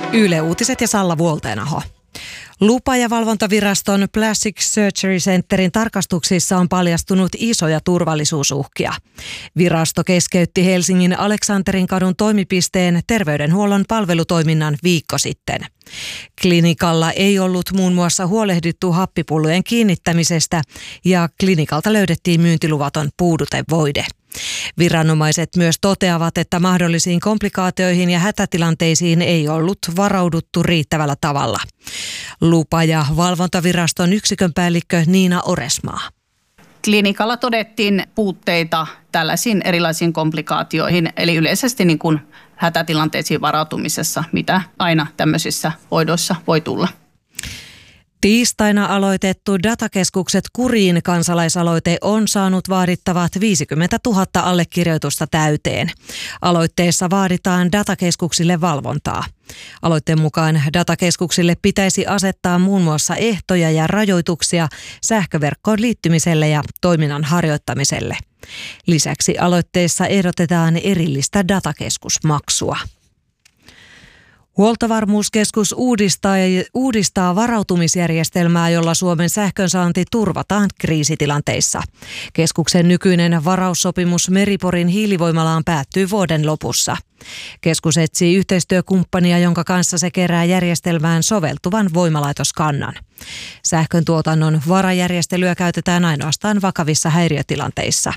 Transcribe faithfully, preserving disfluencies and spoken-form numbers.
Yle Uutiset ja Salla Vuolteenaho. Lupa- ja valvontaviraston Plastic Surgery Centerin tarkastuksissa on paljastunut isoja turvallisuusuhkia. Virasto keskeytti Helsingin Aleksanterin kadun toimipisteen terveydenhuollon palvelutoiminnan viikko sitten. Klinikalla ei ollut muun muassa huolehdittu happipullojen kiinnittämisestä ja klinikalta löydettiin myyntiluvaton puudutevoide. Viranomaiset myös toteavat, että mahdollisiin komplikaatioihin ja hätätilanteisiin ei ollut varauduttu riittävällä tavalla. Lupa- ja valvontaviraston yksikön päällikkö Niina Oresmaa. Klinikalla todettiin puutteita tällaisiin erilaisiin komplikaatioihin, eli yleisesti niin kuin hätätilanteisiin varautumisessa, mitä aina tämmöisissä hoidoissa voi tulla. Tiistaina aloitettu Datakeskukset kuriin -kansalaisaloite on saanut vaadittavat viisikymmentätuhatta allekirjoitusta täyteen. Aloitteessa vaaditaan datakeskuksille valvontaa. Aloitteen mukaan datakeskuksille pitäisi asettaa muun muassa ehtoja ja rajoituksia sähköverkkoon liittymiselle ja toiminnan harjoittamiselle. Lisäksi aloitteessa ehdotetaan erillistä datakeskusmaksua. Huoltovarmuuskeskus uudistaa, uudistaa varautumisjärjestelmää, jolla Suomen sähkönsaanti turvataan kriisitilanteissa. Keskuksen nykyinen varaussopimus Meri-Porin hiilivoimalaan päättyy vuoden lopussa. Keskus etsii yhteistyökumppania, jonka kanssa se kerää järjestelmään soveltuvan voimalaitoskannan. Sähkön tuotannon varajärjestelyä käytetään ainoastaan vakavissa häiriötilanteissa.